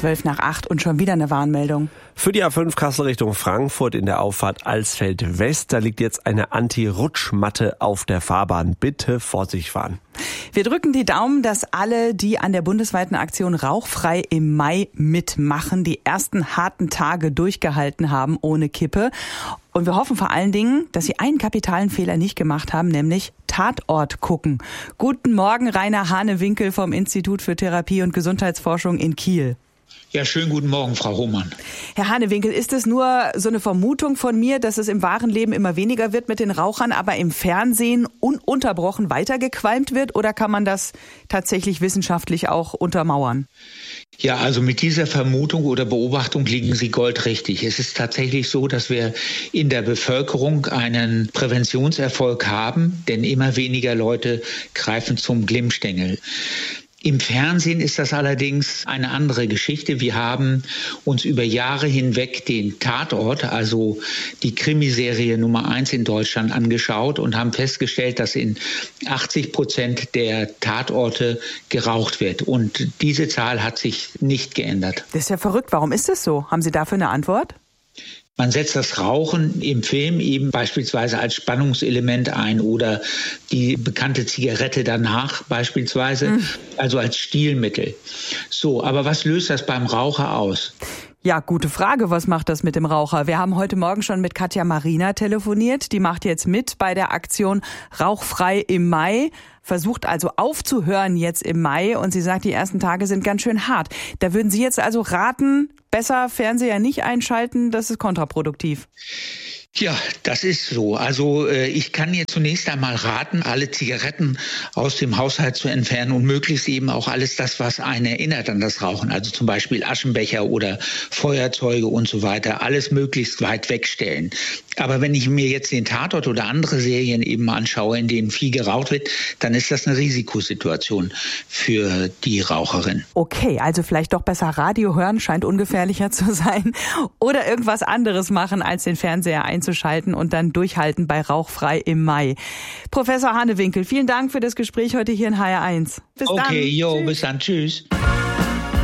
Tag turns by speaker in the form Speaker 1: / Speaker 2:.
Speaker 1: 8:12 und schon wieder eine Warnmeldung.
Speaker 2: Für die A5 Kassel Richtung Frankfurt in der Auffahrt Alsfeld West, da liegt jetzt eine Anti-Rutschmatte auf der Fahrbahn. Bitte Vorsicht fahren.
Speaker 1: Wir drücken die Daumen, dass alle, die an der bundesweiten Aktion Rauchfrei im Mai mitmachen, die ersten harten Tage durchgehalten haben ohne Kippe. Und wir hoffen vor allen Dingen, dass Sie einen kapitalen Fehler nicht gemacht haben, nämlich Tatort gucken. Guten Morgen, Rainer Hanewinkel vom Institut für Therapie und Gesundheitsforschung in Kiel.
Speaker 3: Ja, schönen guten Morgen, Frau Hohmann.
Speaker 1: Herr Hanewinkel, ist es nur so eine Vermutung von mir, dass es im wahren Leben immer weniger wird mit den Rauchern, aber im Fernsehen ununterbrochen weitergequalmt wird? Oder kann man das tatsächlich wissenschaftlich auch untermauern?
Speaker 3: Ja, also mit dieser Vermutung oder Beobachtung liegen Sie goldrichtig. Es ist tatsächlich so, dass wir in der Bevölkerung einen Präventionserfolg haben, denn immer weniger Leute greifen zum Glimmstängel. Im Fernsehen ist das allerdings eine andere Geschichte. Wir haben uns über Jahre hinweg den Tatort, also die Krimiserie Nummer 1 in Deutschland, angeschaut und haben festgestellt, dass in 80% der Tatorte geraucht wird. Und diese Zahl hat sich nicht geändert.
Speaker 1: Das ist ja verrückt. Warum ist das so? Haben Sie dafür eine Antwort?
Speaker 3: Man setzt das Rauchen im Film eben beispielsweise als Spannungselement ein oder die bekannte Zigarette danach beispielsweise, also als Stilmittel. So, aber was löst das beim Raucher aus?
Speaker 1: Ja, gute Frage. Was macht das mit dem Raucher? Wir haben heute Morgen schon mit Katja Marina telefoniert. Die macht jetzt mit bei der Aktion Rauchfrei im Mai. Versucht also aufzuhören jetzt im Mai. Und sie sagt, die ersten Tage sind ganz schön hart. Da würden Sie jetzt also raten, besser Fernseher nicht einschalten. Das ist kontraproduktiv.
Speaker 3: Ja, das ist so. Also ich kann ihr zunächst einmal raten, alle Zigaretten aus dem Haushalt zu entfernen und möglichst eben auch alles das, was einen erinnert an das Rauchen. Also zum Beispiel Aschenbecher oder Feuerzeuge und so weiter. Alles möglichst weit wegstellen. Aber wenn ich mir jetzt den Tatort oder andere Serien eben anschaue, in denen viel geraucht wird, dann ist das eine Risikosituation für die Raucherin.
Speaker 1: Okay, also vielleicht doch besser Radio hören, scheint ungefährlicher zu sein. Oder irgendwas anderes machen, als den Fernseher einzuschalten und dann durchhalten bei Rauchfrei im Mai. Professor Hanewinkel, vielen Dank für das Gespräch heute hier in HR1.
Speaker 3: Bis dann. Okay, bis dann. Tschüss.